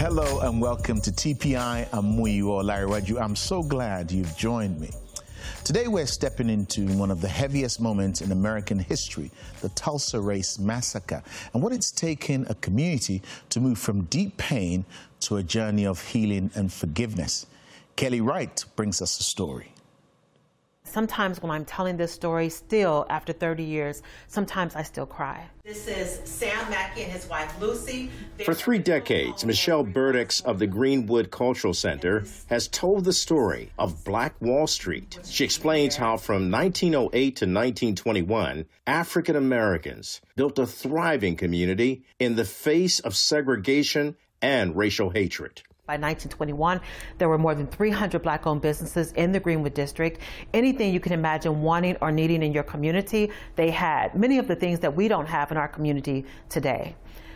Hello and welcome to TPI. I'm Muyiwa Olariwaju. I'm so glad you've joined me. Today we're stepping into one of the heaviest moments in American history, the Tulsa Race Massacre, and what it's taken a community to move from deep pain to a journey of healing and forgiveness. Kelly Wright brings us the story. Sometimes when I'm telling this story, still after 30 years, sometimes I still cry. This is Sam Mackey and his wife Lucy. For 3 decades, Michelle Burdix of the Greenwood Cultural Center has told the story of Black Wall Street. She explains how from 1908 to 1921, African Americans built a thriving community in the face of segregation and racial hatred. By 1921, there were more than 300 Black-owned businesses in the Greenwood District. Anything you can imagine wanting or needing in your community, they had. Many of the things that we don't have in our community today.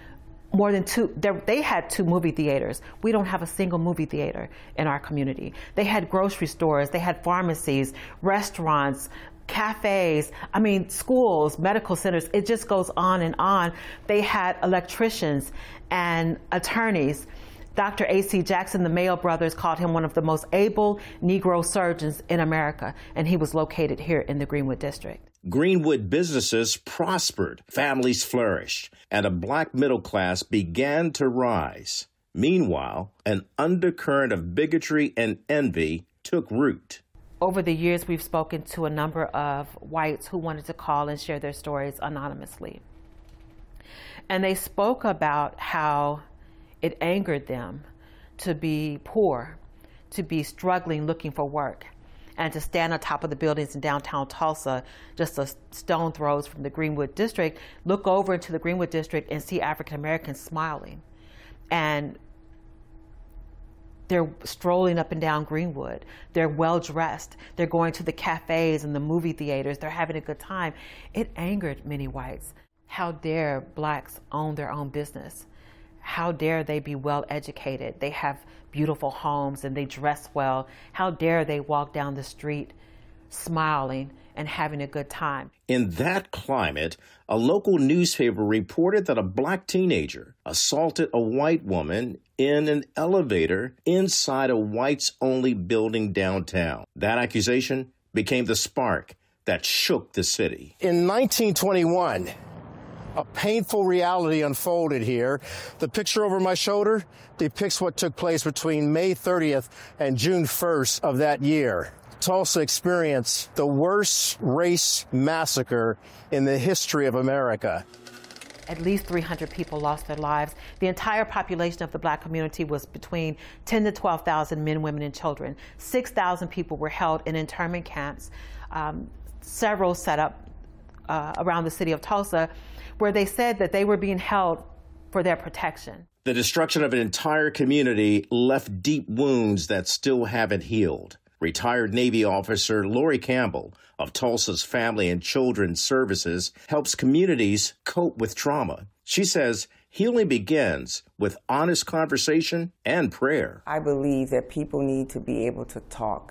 They had 2 movie theaters. We don't have a single movie theater in our community. They had grocery stores, they had pharmacies, restaurants, cafes, schools, medical centers. It just goes on and on. They had electricians and attorneys. Dr. A.C. Jackson, the Mayo brothers, called him one of the most able Negro surgeons in America, and he was located here in the Greenwood District. Greenwood businesses prospered, families flourished, and a Black middle class began to rise. Meanwhile, an undercurrent of bigotry and envy took root. Over the years, we've spoken to a number of whites who wanted to call and share their stories anonymously. And they spoke about how it angered them to be poor, to be struggling, looking for work, and to stand on top of the buildings in downtown Tulsa, just a stone throws from the Greenwood District, look over into the Greenwood District and see African Americans smiling. And they're strolling up and down Greenwood. They're well-dressed. They're going to the cafes and the movie theaters. They're having a good time. It angered many whites. How dare Blacks own their own business? How dare they be well-educated? They have beautiful homes and they dress well. How dare they walk down the street smiling and having a good time? In that climate, a local newspaper reported that a Black teenager assaulted a white woman in an elevator inside a whites-only building downtown. That accusation became the spark that shook the city. In 1921, a painful reality unfolded here. The picture over my shoulder depicts what took place between May 30th and June 1st of that year. Tulsa experienced the worst race massacre in the history of America. At least 300 people lost their lives. The entire population of the Black community was between 10 to 12,000 men, women, and children. 6,000 people were held in internment camps, several set up around the city of Tulsa, where they said that they were being held for their protection. The destruction of an entire community left deep wounds that still haven't healed. Retired Navy officer Lori Campbell of Tulsa's Family and Children's Services helps communities cope with trauma. She says healing begins with honest conversation and prayer. I believe that people need to be able to talk.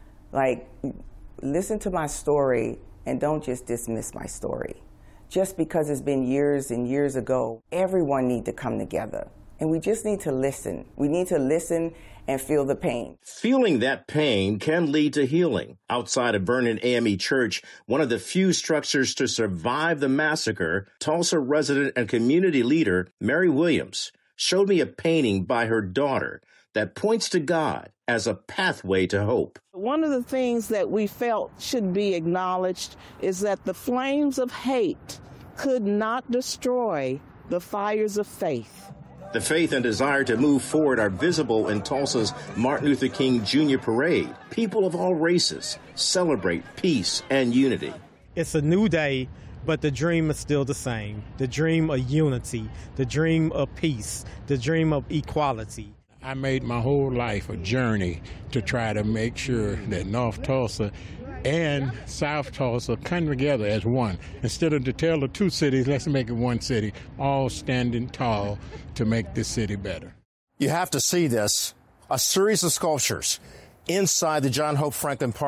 Listen to my story and don't just dismiss my story. Just because it's been years and years ago, everyone needs to come together. And we just need to listen. We need to listen and feel the pain. Feeling that pain can lead to healing. Outside of Vernon AME Church, one of the few structures to survive the massacre, Tulsa resident and community leader Mary Williams showed me a painting by her daughter that points to God as a pathway to hope. One of the things that we felt should be acknowledged is that the flames of hate could not destroy the fires of faith. The faith and desire to move forward are visible in Tulsa's Martin Luther King Jr. Parade. People of all races celebrate peace and unity. It's a new day, but the dream is still the same. The dream of unity, the dream of peace, the dream of equality. I made my whole life a journey to try to make sure that North Tulsa and South Tulsa come together as one. Instead of to tell the 2 cities, let's make it one city, all standing tall to make this city better. You have to see this, a series of sculptures inside the John Hope Franklin Park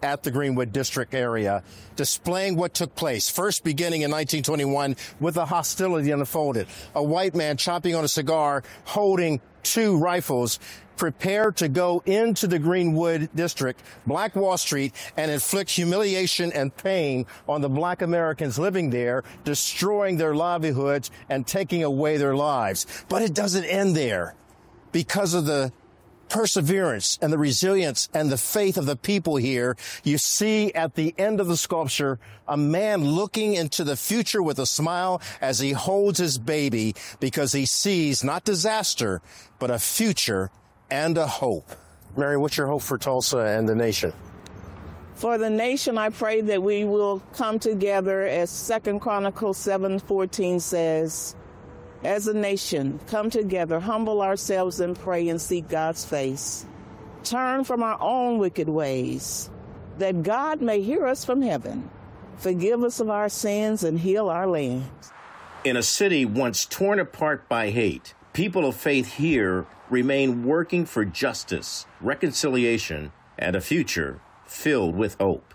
at the Greenwood District area, displaying what took place, first beginning in 1921 with the hostility unfolded. A white man chomping on a cigar, holding 2 rifles, prepared to go into the Greenwood District, Black Wall Street, and inflict humiliation and pain on the Black Americans living there, destroying their livelihoods and taking away their lives. But it doesn't end there. Because of the perseverance and the resilience and the faith of the people here, you see at the end of the sculpture a man looking into the future with a smile as he holds his baby, because he sees not disaster, but a future and a hope. Mary, what's your hope for Tulsa and the nation? For the nation, I pray that we will come together, as 2 Chronicles 7:14 says, as a nation, come together, humble ourselves and pray and seek God's face. Turn from our own wicked ways, that God may hear us from heaven, forgive us of our sins, and heal our land. In a city once torn apart by hate, people of faith here remain working for justice, reconciliation, and a future filled with hope.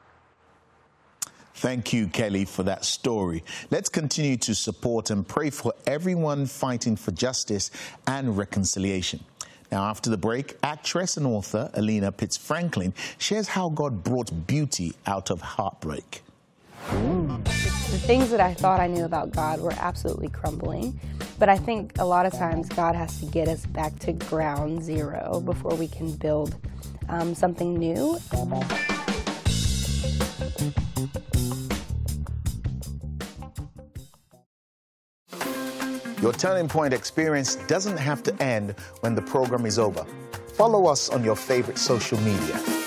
Thank you, Kelly, for that story. Let's continue to support and pray for everyone fighting for justice and reconciliation. Now, after the break, actress and author Alina Pitts Franklin shares how God brought beauty out of heartbreak. The things that I thought I knew about God were absolutely crumbling. But I think a lot of times God has to get us back to ground zero before we can build something new. Your Turning Point experience doesn't have to end when the program is over. Follow us on your favorite social media.